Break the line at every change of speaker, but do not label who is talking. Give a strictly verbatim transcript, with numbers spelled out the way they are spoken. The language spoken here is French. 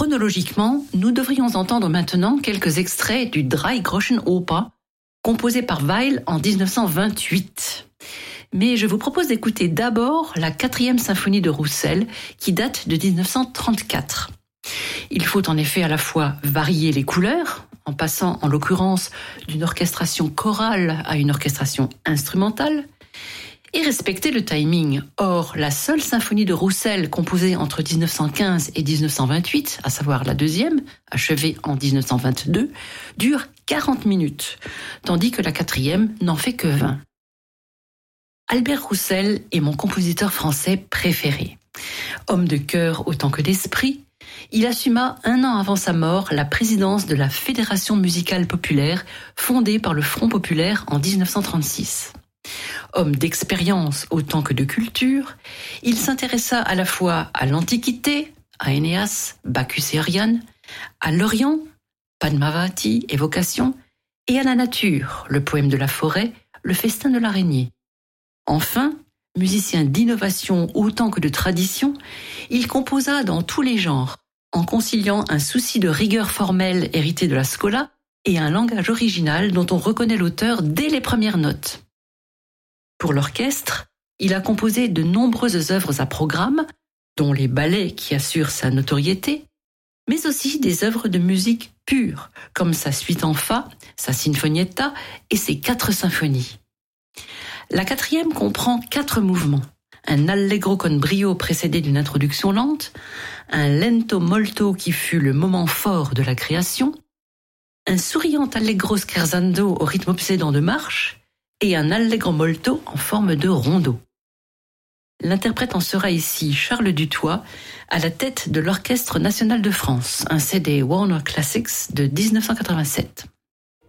Chronologiquement, nous devrions entendre maintenant quelques extraits du Dreigroschenoper, composé par Weill en dix-neuf cent vingt-huit. Mais je vous propose d'écouter d'abord la quatrième symphonie de Roussel, qui date de dix-neuf cent trente-quatre. Il faut en effet à la fois varier les couleurs, en passant en l'occurrence d'une orchestration chorale à une orchestration instrumentale, et respecter le timing. Or, la seule symphonie de Roussel composée entre dix-neuf cent quinze et dix-neuf cent vingt-huit, à savoir la deuxième, achevée en dix-neuf cent vingt-deux, dure quarante minutes, tandis que la quatrième n'en fait que vingt. Albert Roussel est mon compositeur français préféré. Homme de cœur autant que d'esprit, il assuma un an avant sa mort la présidence de la Fédération musicale populaire, fondée par le Front populaire en dix-neuf cent trente-six. Homme d'expérience autant que de culture, il s'intéressa à la fois à l'Antiquité, à Énéas, Bacchus et Ariane, à l'Orient, Padmavati, Évocation, et à la nature, le poème de la forêt, le festin de l'araignée. Enfin, musicien d'innovation autant que de tradition, il composa dans tous les genres, en conciliant un souci de rigueur formelle hérité de la Schola et un langage original dont on reconnaît l'auteur dès les premières notes. Pour l'orchestre, il a composé de nombreuses œuvres à programme, dont les ballets qui assurent sa notoriété, mais aussi des œuvres de musique pure, comme sa suite en fa, sa sinfonietta et ses quatre symphonies. La quatrième comprend quatre mouvements. Un allegro con brio précédé d'une introduction lente, un lento molto qui fut le moment fort de la création, un souriant allegro scherzando au rythme obsédant de marche, et un allegro molto en forme de rondeau. L'interprète en sera ici Charles Dutoit, à la tête de l'Orchestre national de France, un C D Warner Classics de dix-neuf cent quatre-vingt-sept.